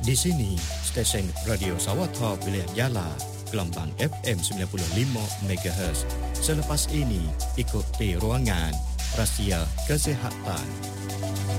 Di sini, stesen Radio Sawatha Wilayah Yala, gelombang FM 95 MHz. Selepas ini, ikuti ruangan Rahsia Kesihatan.